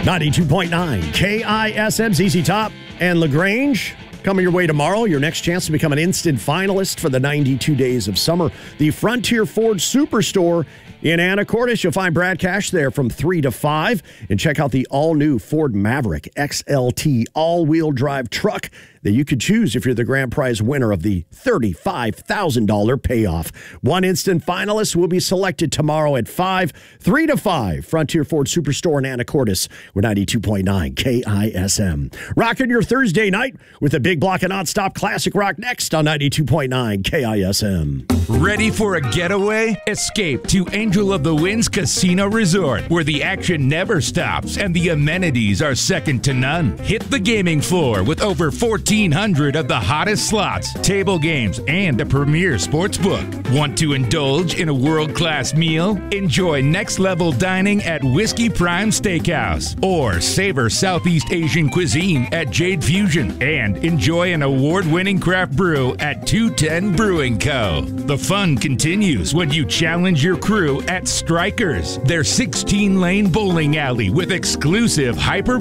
92.9 KISM, ZZ Top and LaGrange. Coming your way tomorrow, your next chance to become an instant finalist for the 92 Days of Summer. The Frontier Ford Superstore in Anacortes. You'll find Brad Cash there from 3 to 5. And check out the all-new Ford Maverick XLT all-wheel drive truck that you could choose if you're the grand prize winner of the $35,000 payoff. One instant finalist will be selected tomorrow at 5, 3 to 5. Frontier Ford Superstore in Anacortes with 92.9 KISM. Rocking your Thursday night with a big block of nonstop classic rock next on 92.9 KISM. Ready for a getaway? Escape to Angel of the Winds Casino Resort, where the action never stops and the amenities are second to none. Hit the gaming floor with over 1,400 of the hottest slots, table games, and a premier sports book. Want to indulge in a world-class meal? Enjoy next-level dining at Whiskey Prime Steakhouse, or savor Southeast Asian cuisine at Jade Fusion, and enjoy an award-winning craft brew at 210 Brewing Co. The fun continues when you challenge your crew at Strikers, their 16-lane bowling alley with exclusive hyper